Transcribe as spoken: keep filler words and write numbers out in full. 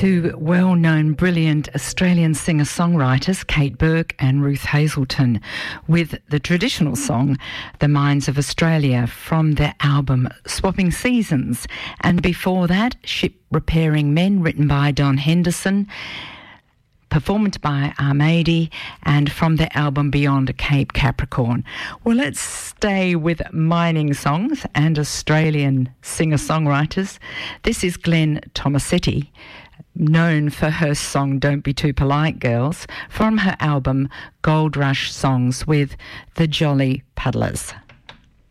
two well-known, brilliant Australian singer-songwriters, Kate Burke and Ruth Hazelton, with the traditional song, The Minds of Australia, from their album Swapping Seasons. And before that, Ship Repairing Men, written by Don Henderson, performed by Armady, and from the album Beyond Cape Capricorn. Well, let's stay with mining songs and Australian singer-songwriters. This is Glenn Tomasetti, known for her song Don't Be Too Polite Girls, from her album Gold Rush Songs with the Jolly Puddlers.